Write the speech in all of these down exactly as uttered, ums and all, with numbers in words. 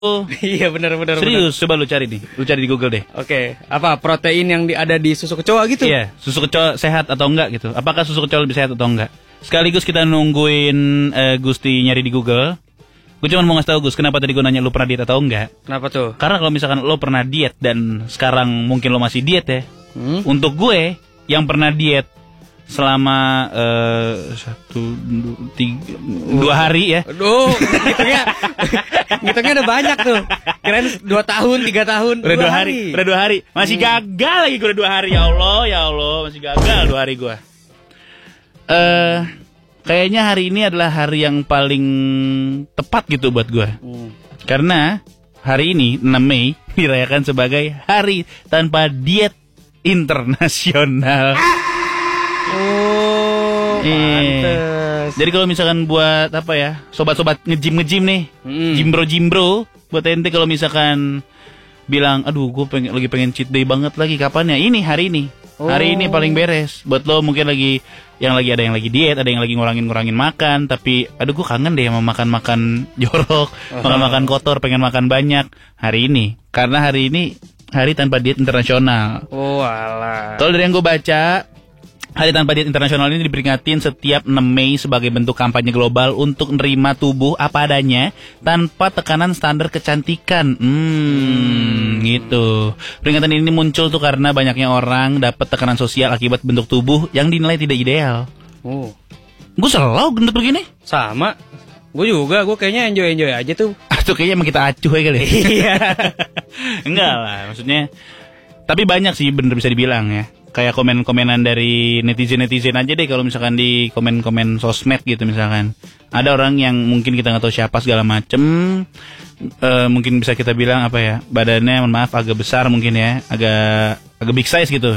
Oh, iya benar benar. Serius, bener. Coba lu cari nih, lu cari di Google deh. Oke, apa protein yang di, ada di susu kecoa gitu? Iya, susu kecoa sehat atau enggak gitu. Apakah susu kecoa lebih sehat atau enggak? Sekaligus kita nungguin uh, Gusti nyari di Google. Gue cuma mau ngasih tau Gus, kenapa tadi gue nanya lu pernah diet atau enggak? Kenapa tuh? Karena kalau misalkan lo pernah diet dan sekarang mungkin lo masih diet ya. Hmm? Untuk gue yang pernah diet selama uh, satu dua, tiga, dua hari ya. Aduh, ngitungnya, ngitungnya udah banyak tuh. Kirain dua tahun, tiga tahun. Udah dua, dua hari. hari, udah dua hari. Masih hmm. gagal lagi gue udah dua hari. Ya Allah, ya Allah, masih gagal dua hari gue. Eh, uh, kayaknya hari ini adalah hari yang paling tepat gitu buat gue. Hmm. Karena hari ini enam Mei dirayakan sebagai Hari Tanpa Diet Internasional. Oh, pantes. Jadi kalau misalkan buat apa ya, sobat-sobat ngejim ngejim nih, hmm. jimbro jimbro, buat ente kalau misalkan bilang, aduh, gue pengen lagi pengen cheat day banget lagi, kapan ya? Ini hari ini, oh. hari ini paling beres. Buat lo mungkin lagi yang lagi ada yang lagi diet, ada yang lagi ngurangin ngurangin makan, tapi aduh gue kangen deh sama makan makan jorok, oh. makan makan kotor, pengen makan banyak. Hari ini, karena hari ini Hari Tanpa Diet Internasional. Oh alah. Kalau dari yang gue baca, Hari Tanpa Diet Internasional ini diperingatin setiap enam Mei sebagai bentuk kampanye global untuk menerima tubuh apa adanya tanpa tekanan standar kecantikan. Hmm, hmm. gitu. Peringatan ini muncul tuh karena banyaknya orang dapat tekanan sosial akibat bentuk tubuh yang dinilai tidak ideal. Oh. Gue selalu gendut begini. Sama. Gue juga, gue kayaknya enjoy-enjoy aja tuh. Tuh kayaknya emang kita acuh ya kali. Iya. Enggak lah, maksudnya. Tapi banyak sih bener bisa dibilang ya. Kayak komen-komenan dari netizen-netizen aja deh kalau misalkan di komen-komen sosmed gitu misalkan. Ada orang yang mungkin kita nggak tahu siapa segala macem, uh, mungkin bisa kita bilang apa ya, badannya mohon maaf agak besar mungkin ya, agak agak big size gitu.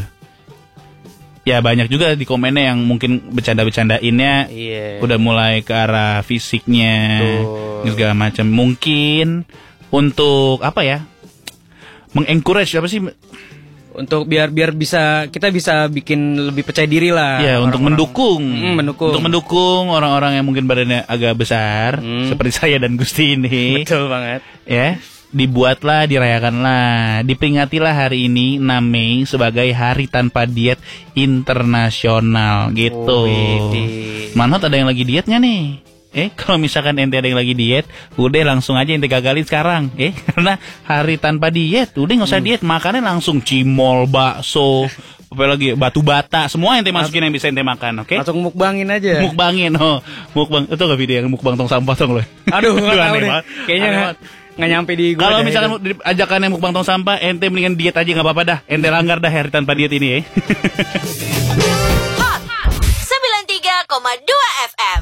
Ya banyak juga di komennya yang mungkin bercanda-bercandainnya, yeah. udah mulai ke arah fisiknya, Tuh. segala macam. Mungkin untuk apa ya, mengencourage apa sih? Untuk biar biar bisa kita bisa bikin lebih percaya diri lah. Ya, untuk mendukung, hmm, mendukung, untuk mendukung orang-orang yang mungkin badannya agak besar, hmm. seperti saya dan Gusti ini. Betul banget. Ya, dibuatlah, dirayakanlah, diperingatilah hari ini enam Mei sebagai Hari Tanpa Diet Internasional gitu. Oh, Manhot ada yang lagi dietnya nih. Eh, kalau misalkan ente ada yang lagi diet, udah langsung aja ente gagalin sekarang. Eh, karena Hari Tanpa Diet, udah nggak usah hmm. diet, makannya langsung cimol, bakso, apa lagi batu bata, semua ente masukin yang bisa ente makan, oke? Okay? Langsung mukbangin aja. Mukbangin, oh, mukbang. Itu nggak video yang mukbang tong sampah tong lo? Aduh, nggak tahu deh. Kayaknya nggak nyampe di. Kalau misalkan ajakannya mukbang tong sampah, ente mendingan diet aja nggak apa-apa dah. Ente langgar dah Hari Tanpa Diet ini ya. Hot sembilan puluh tiga koma dua F M.